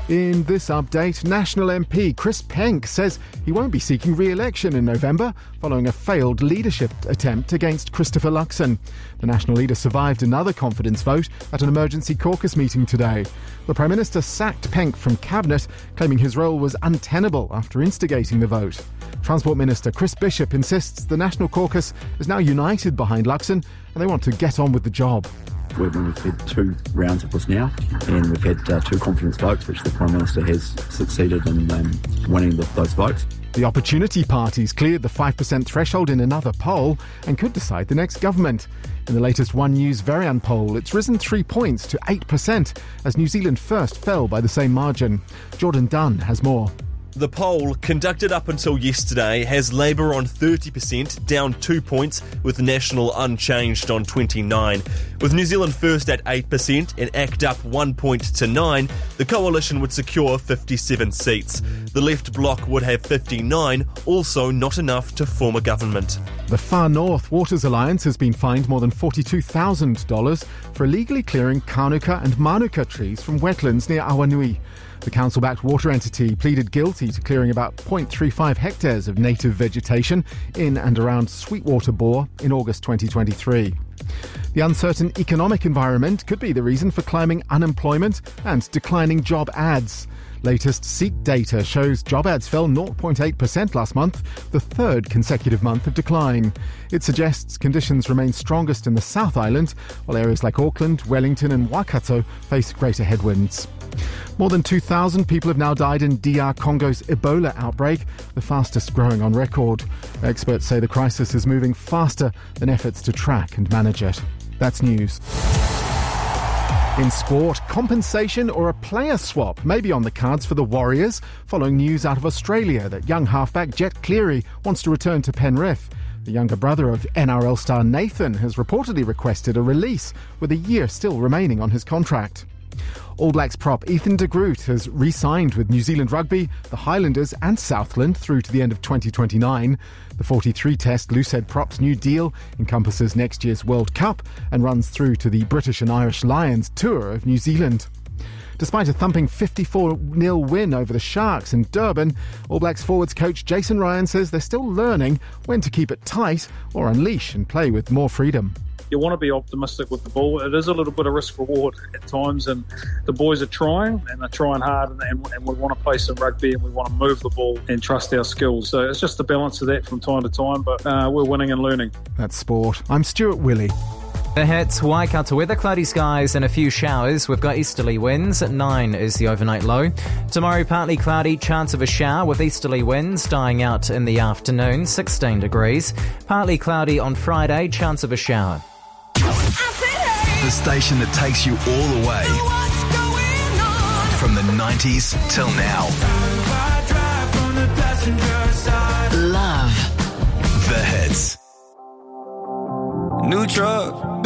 In this update, National MP Chris Penk says he won't be seeking re-election in November following a failed leadership attempt against Christopher Luxon. The National leader survived another confidence vote at an emergency caucus meeting today. The Prime Minister sacked Penk from Cabinet, claiming his role was untenable after instigating the vote. Transport Minister Chris Bishop insists the National Caucus is now united behind Luxon and they want to get on with the job. We've had 2 rounds of this now, and we've had 2 confidence votes, which the Prime Minister has succeeded in winning those votes. The Opportunity Party's cleared the 5% threshold in another poll and could decide the next government. In the latest One News Varian poll, it's risen 3 points to 8% as New Zealand First fell by the same margin. Jordan Dunn has more. The poll, conducted up until yesterday, has Labour on 30%, down 2 points, with National unchanged on 29%. With New Zealand First at 8% and ACT up 1 point to 9%, the coalition would secure 57 seats. The Left Bloc would have 59, also not enough to form a government. The Far North Waters Alliance has been fined more than $42,000 for illegally clearing Kānuka and Mānuka trees from wetlands near Awanui. The council-backed water entity pleaded guilty to clearing about 0.35 hectares of native vegetation in and around Sweetwater Bore in August 2023. The uncertain economic environment could be the reason for climbing unemployment and declining job ads. Latest Seek data shows job ads fell 0.8% last month, the 3rd consecutive month of decline. It suggests conditions remain strongest in the South Island, while areas like Auckland, Wellington and Waikato face greater headwinds. More than 2,000 people have now died in DR Congo's Ebola outbreak, the fastest growing on record. Experts say the crisis is moving faster than efforts to track and manage it. That's news. In sport, compensation or a player swap may be on the cards for the Warriors, following news out of Australia that young halfback Jet Cleary wants to return to Penrith. The younger brother of NRL star Nathan has reportedly requested a release, with a year still remaining on his contract. All Blacks prop Ethan de Groot has re-signed with New Zealand Rugby, the Highlanders and Southland through to the end of 2029. The 43-test Loosehead Props new deal encompasses next year's World Cup and runs through to the British and Irish Lions tour of New Zealand. Despite a thumping 54-0 win over the Sharks in Durban, All Blacks forwards coach Jason Ryan says they're still learning when to keep it tight or unleash and play with more freedom. You want to be optimistic with the ball. It is a little bit of risk-reward at times, and the boys are trying, and they're trying hard, and we want to play some rugby, and we want to move the ball and trust our skills. So it's just the balance of that from time to time, but we're winning and learning. That's sport. I'm Stuart Willey. The hits, Waikato weather, cloudy skies and a few showers. We've got easterly winds. At 9 is the overnight low. Tomorrow, partly cloudy, chance of a shower with easterly winds dying out in the afternoon, 16 degrees. Partly cloudy on Friday, chance of a shower. The station that takes you all the way. From the 90s till now. Love the hits. New truck.